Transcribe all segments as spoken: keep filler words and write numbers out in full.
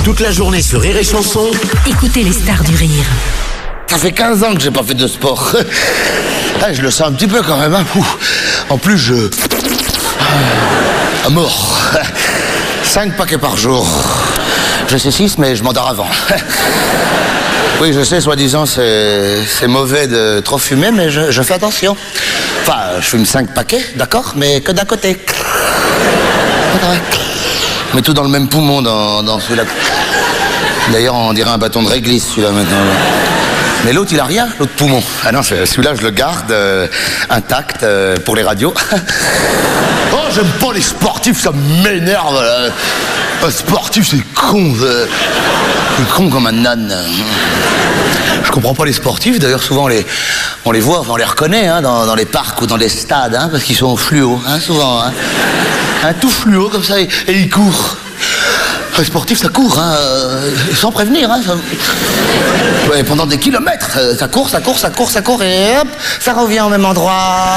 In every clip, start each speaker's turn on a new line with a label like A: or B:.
A: Toute la journée sur Rire et Chanson.
B: Écoutez les stars du rire.
C: Ça fait quinze ans que j'ai pas fait de sport. Ah, je le sens un petit peu quand même. Hein. En plus, je... À mort. Cinq paquets par jour. Je sais six, mais je m'endors avant. Oui, je sais, soi-disant, c'est, c'est mauvais de trop fumer, mais je, je fais attention. Enfin, je fume cinq paquets, d'accord, mais que d'un côté. Mais tout dans le même poumon, dans, dans celui-là. D'ailleurs, on dirait un bâton de réglisse, celui-là, maintenant. Mais l'autre, il a rien, l'autre poumon. Ah non, celui-là, je le garde euh, intact euh, pour les radios. Oh, j'aime pas les sportifs, ça m'énerve. Là. Un sportif, c'est con. Euh, c'est con comme un âne. Je comprends pas les sportifs, d'ailleurs, souvent, on les, on les voit, enfin, on les reconnaît hein, dans, dans les parcs ou dans les stades, hein, parce qu'ils sont fluo, hein, souvent. Hein. Hein, tout fluo, comme ça, et, et ils courent. Un sportif, ça court, hein, euh, sans prévenir. Hein, ça... Ouais, pendant des kilomètres, euh, ça court, ça court, ça court, ça court, et hop, ça revient au même endroit.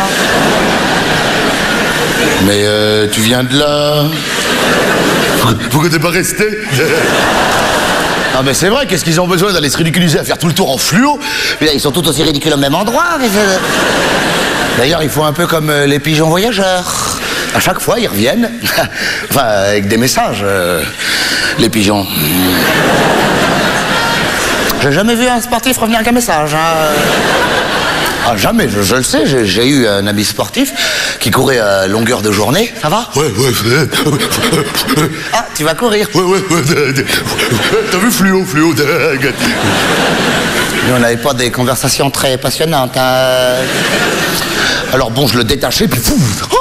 C: Mais euh, tu viens de là. Pourquoi t'es pas resté? Ah mais c'est vrai, qu'est-ce qu'ils ont besoin d'aller se ridiculiser à faire tout le tour en fluo? Mais là, ils sont tous aussi ridicules au même endroit. Mais d'ailleurs, ils font un peu comme euh, les pigeons voyageurs. À chaque fois, ils reviennent, enfin, avec des messages, euh, les pigeons. J'ai jamais vu un sportif revenir avec un message. Hein. Ah, jamais, je, je le sais, j'ai, j'ai eu un ami sportif qui courait à longueur de journée. Ça va?
D: Ouais, ouais.
C: Ah, tu vas courir?
D: Ouais, ouais, ouais. T'as vu fluo, fluo.
C: Nous, on n'avait pas des conversations très passionnantes. Hein. Alors bon, je le détachais, puis fou. Oh,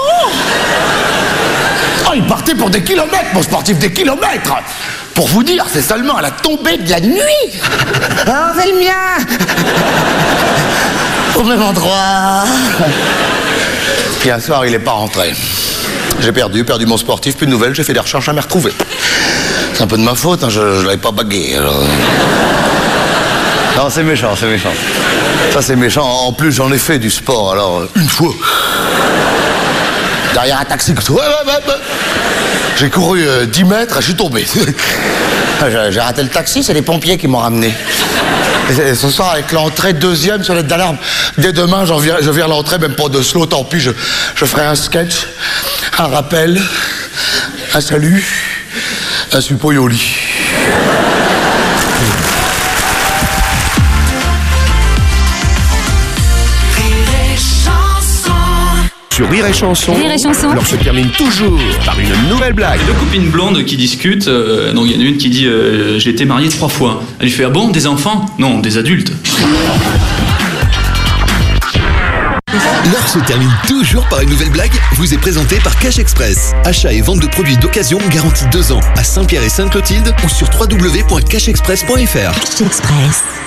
C: oh, il partait pour des kilomètres, mon sportif, des kilomètres. Pour vous dire, c'est seulement à la tombée de la nuit. Oh, c'est le mien. Au même endroit. Puis un soir, il n'est pas rentré. J'ai perdu, perdu mon sportif, plus de nouvelles, j'ai fait des recherches, jamais retrouvé. C'est un peu de ma faute, hein, je ne l'avais pas bagué. Alors... Non, c'est méchant, c'est méchant. Ça, c'est méchant. En plus, j'en ai fait du sport, alors, une fois. Derrière un taxi, ouais, ouais, ouais, ouais. J'ai couru euh, dix mètres et je suis tombé. j'ai, j'ai raté le taxi, c'est les pompiers qui m'ont ramené. Et ce soir, avec l'entrée deuxième sur l'aide d'alarme, dès demain, j'en viens, je viens l'entrée, même pas de slow, tant pis, je, je ferai un sketch, un rappel, un salut, un suppôt au lit.
A: Sur Rire et Chanson,
B: Rire et Chanson.
A: Alors se termine toujours par une nouvelle blague.
E: Deux copines blondes qui discutent, euh, donc il y en a une qui dit euh, j'ai été mariée trois fois. Elle lui fait ah bon, des enfants? Non, des adultes.
F: L'heure se termine toujours par une nouvelle blague, vous est présentée par Cash Express. Achat et vente de produits d'occasion garantis deux ans à Saint-Pierre et Sainte-Clotilde ou sur w w w point cash express point f r.
B: Cash Express.